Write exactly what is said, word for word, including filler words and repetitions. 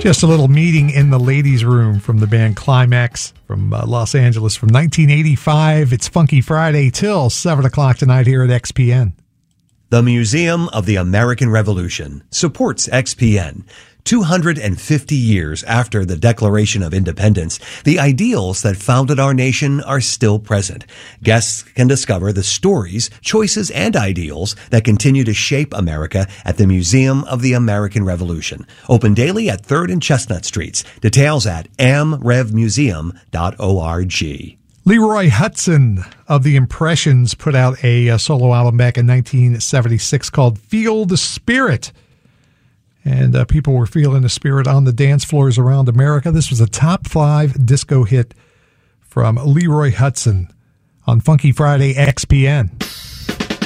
Just a little meeting in the ladies' room from the band Climax from uh, Los Angeles from nineteen eighty-five. It's Funky Friday till seven o'clock tonight here at X P N. The Museum of the American Revolution supports X P N. two hundred fifty years after the Declaration of Independence, the ideals that founded our nation are still present. Guests can discover the stories, choices, and ideals that continue to shape America at the Museum of the American Revolution. Open daily at third and Chestnut Streets. Details at am rev museum dot org. Leroy Hudson of The Impressions put out a, a solo album back in nineteen seventy-six called Feel the Spirit. And uh, people were feeling the spirit on the dance floors around America. This was a top five disco hit from Leroy Hudson on Funky Friday X P N.